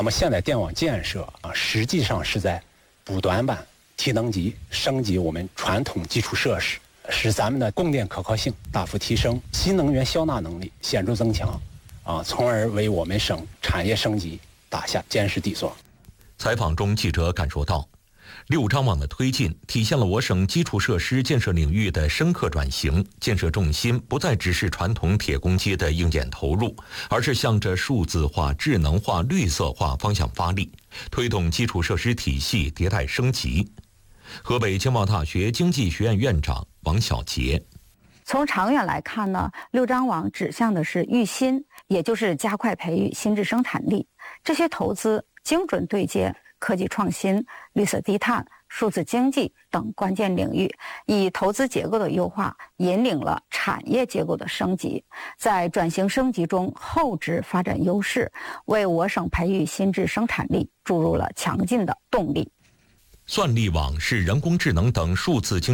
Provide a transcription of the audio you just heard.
那么现在电网建设实际上是在不断版提能级升级我们传统基础设施，使咱们的供电可靠性大幅提升，新能源消纳能力显著增强，从而为我们省产业升级打下坚实底座。 采访中，记者感受到6张网的推进体现了我省基础设施建设领域的深刻转型，建设重心不再只是传统铁公鸡的硬件投入，而是向着数字化、智能化、绿色化方向发力，推动基础设施体系迭代升级。河北经贸大学经济学院院长王小杰： 从长远来看呢，6张网指向的是育新，也就是加快培育新质生产力。这些投资精准对接科技创新、绿色低碳、数字经济等关键领域，以投资结构的优化引领了产业结构的升级，在转型升级中厚植发展优势，为我省培育新质生产力注入了强劲的动力。 算力网是人工智能等数字经